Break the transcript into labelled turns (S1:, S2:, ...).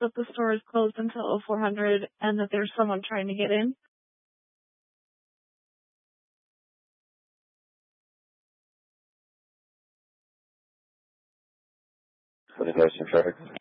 S1: that the store is closed until 400 and that there's someone trying to get in.
S2: For the traffic.